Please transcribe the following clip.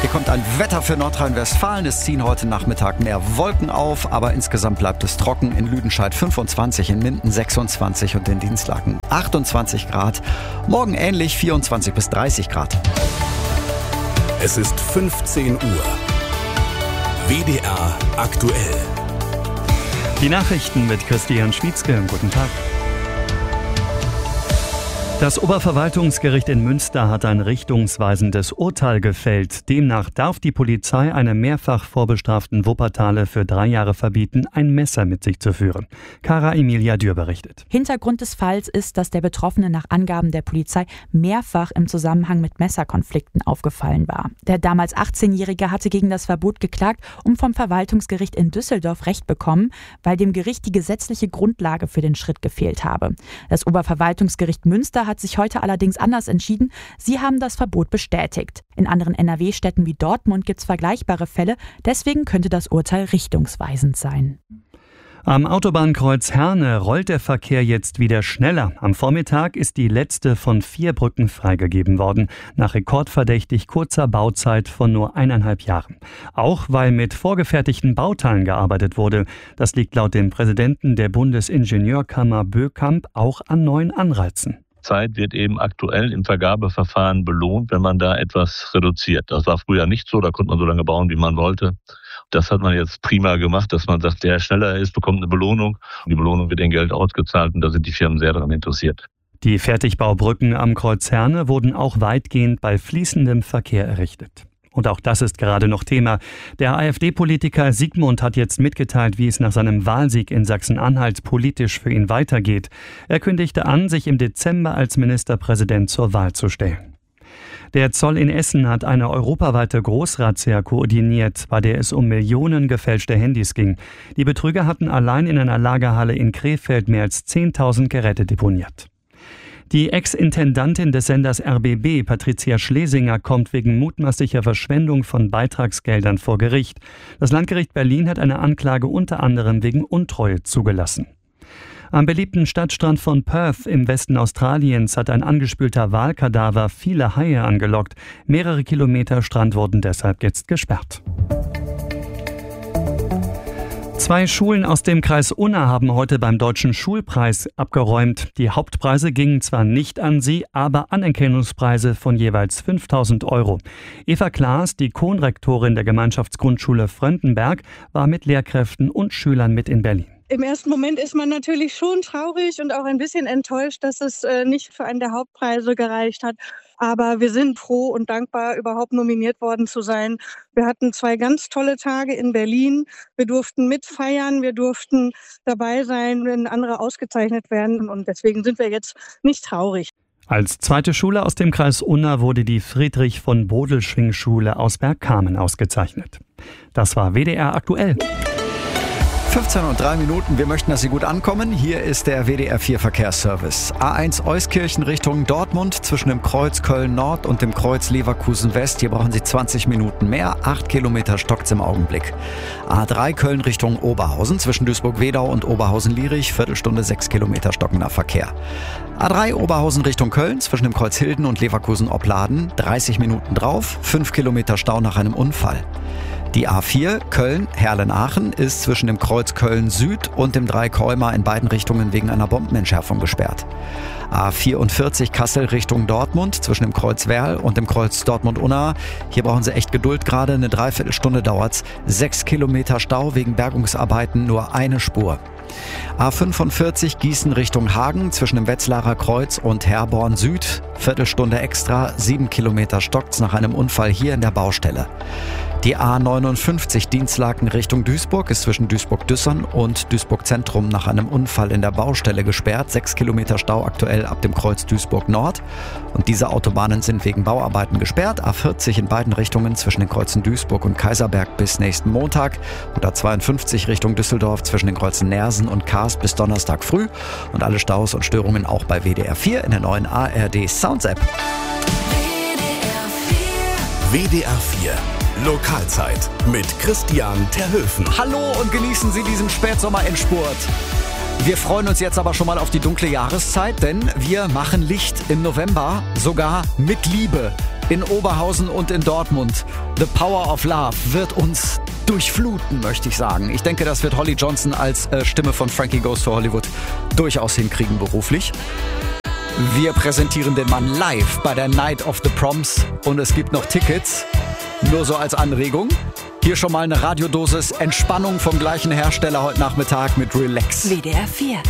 Hier kommt ein Wetter für Nordrhein-Westfalen. Es ziehen heute Nachmittag mehr Wolken auf, aber insgesamt bleibt es trocken. In Lüdenscheid 25, in Minden 26 und in Dinslaken 28 Grad. Morgen ähnlich 24 bis 30 Grad. Es ist 15 Uhr. WDR aktuell. Die Nachrichten mit Christian Schwietzke. Guten Tag. Das Oberverwaltungsgericht in Münster hat ein richtungsweisendes Urteil gefällt. Demnach darf die Polizei einem mehrfach vorbestraften Wuppertaler für 3 Jahre verbieten, ein Messer mit sich zu führen. Kara Emilia Dürr berichtet. Hintergrund des Falls ist, dass der Betroffene nach Angaben der Polizei mehrfach im Zusammenhang mit Messerkonflikten aufgefallen war. Der damals 18-Jährige hatte gegen das Verbot geklagt und vom Verwaltungsgericht in Düsseldorf Recht bekommen, weil dem Gericht die gesetzliche Grundlage für den Schritt gefehlt habe. Das Oberverwaltungsgericht Münster hat sich heute allerdings anders entschieden. Sie haben das Verbot bestätigt. In anderen NRW-Städten wie Dortmund gibt es vergleichbare Fälle. Deswegen könnte das Urteil richtungsweisend sein. Am Autobahnkreuz Herne rollt der Verkehr jetzt wieder schneller. Am Vormittag ist die letzte von 4 Brücken freigegeben worden, nach rekordverdächtig kurzer Bauzeit von nur 1,5 Jahren. Auch weil mit vorgefertigten Bauteilen gearbeitet wurde. Das liegt laut dem Präsidenten der Bundesingenieurkammer Bökamp auch an neuen Anreizen. Zeit wird eben aktuell im Vergabeverfahren belohnt, wenn man da etwas reduziert. Das war früher nicht so, da konnte man so lange bauen, wie man wollte. Das hat man jetzt prima gemacht, dass man sagt, der schneller ist, bekommt eine Belohnung. Und die Belohnung wird in Geld ausgezahlt und da sind die Firmen sehr daran interessiert. Die Fertigbaubrücken am Kreuz Herne wurden auch weitgehend bei fließendem Verkehr errichtet. Und auch das ist gerade noch Thema. Der AfD-Politiker Siegmund hat jetzt mitgeteilt, wie es nach seinem Wahlsieg in Sachsen-Anhalt politisch für ihn weitergeht. Er kündigte an, sich im Dezember als Ministerpräsident zur Wahl zu stellen. Der Zoll in Essen hat eine europaweite Großrazzia koordiniert, bei der es um Millionen gefälschte Handys ging. Die Betrüger hatten allein in einer Lagerhalle in Krefeld mehr als 10.000 Geräte deponiert. Die Ex-Intendantin des Senders RBB, Patricia Schlesinger, kommt wegen mutmaßlicher Verschwendung von Beitragsgeldern vor Gericht. Das Landgericht Berlin hat eine Anklage unter anderem wegen Untreue zugelassen. Am beliebten Stadtstrand von Perth im Westen Australiens hat ein angespülter Walkadaver viele Haie angelockt. Mehrere Kilometer Strand wurden deshalb jetzt gesperrt. 2 Schulen aus dem Kreis Unna haben heute beim Deutschen Schulpreis abgeräumt. Die Hauptpreise gingen zwar nicht an sie, aber Anerkennungspreise von jeweils 5.000 €. Eva Klaas, die Konrektorin der Gemeinschaftsgrundschule Fröndenberg, war mit Lehrkräften und Schülern mit in Berlin. Im ersten Moment ist man natürlich schon traurig und auch ein bisschen enttäuscht, dass es nicht für einen der Hauptpreise gereicht hat. Aber wir sind froh und dankbar, überhaupt nominiert worden zu sein. Wir hatten 2 ganz tolle Tage in Berlin. Wir durften mitfeiern, wir durften dabei sein, wenn andere ausgezeichnet werden. Und deswegen sind wir jetzt nicht traurig. Als zweite Schule aus dem Kreis Unna wurde die Friedrich-von-Bodelschwingh-Schule aus Bergkamen ausgezeichnet. Das war WDR aktuell. 15:03. Wir möchten, dass Sie gut ankommen. Hier ist der WDR 4 Verkehrsservice. A1 Euskirchen Richtung Dortmund zwischen dem Kreuz Köln Nord und dem Kreuz Leverkusen West. Hier brauchen Sie 20 Minuten mehr. 8 Kilometer stockt's im Augenblick. A3 Köln Richtung Oberhausen zwischen Duisburg-Wedau und Oberhausen-Lierich. Viertelstunde 6 Kilometer stockender Verkehr. A3 Oberhausen Richtung Köln zwischen dem Kreuz Hilden und Leverkusen-Opladen. 30 Minuten drauf. 5 Kilometer Stau nach einem Unfall. Die A4 Köln-Herlen-Aachen ist zwischen dem Kreuz Köln-Süd und dem Dreikäumer in beiden Richtungen wegen einer Bombenentschärfung gesperrt. A44 Kassel Richtung Dortmund zwischen dem Kreuz Werl und dem Kreuz Dortmund-Unna. Hier brauchen Sie echt Geduld gerade, eine Dreiviertelstunde dauert's. 6 Kilometer Stau wegen Bergungsarbeiten, nur eine Spur. A45 Gießen Richtung Hagen zwischen dem Wetzlarer Kreuz und Herborn Süd. Viertelstunde extra, 7 Kilometer stockt's nach einem Unfall hier in der Baustelle. Die A59 Dinslaken Richtung Duisburg ist zwischen Duisburg-Düssern und Duisburg-Zentrum nach einem Unfall in der Baustelle gesperrt. 6 Kilometer Stau aktuell ab dem Kreuz Duisburg-Nord. Und diese Autobahnen sind wegen Bauarbeiten gesperrt. A40 in beiden Richtungen zwischen den Kreuzen Duisburg und Kaiserberg bis nächsten Montag. Und A52 Richtung Düsseldorf zwischen den Kreuzen Nersen und Kars bis Donnerstag früh. Und alle Staus und Störungen auch bei WDR 4 in der neuen ARD Sounds App. WDR 4 Lokalzeit mit Christian Terhöfen. Hallo und genießen Sie diesen Spätsommer-Endspurt. Wir freuen uns jetzt aber schon mal auf die dunkle Jahreszeit, denn wir machen Licht im November, sogar mit Liebe. in Oberhausen und in Dortmund. The Power of Love wird uns durchfluten, möchte ich sagen. Ich denke, das wird Holly Johnson als Stimme von Frankie Goes to Hollywood durchaus hinkriegen beruflich. Wir präsentieren den Mann live bei der Night of the Proms und es gibt noch Tickets, nur so als Anregung. Hier schon mal eine Radiodosis Entspannung vom gleichen Hersteller heute Nachmittag mit Relax. WDR 4.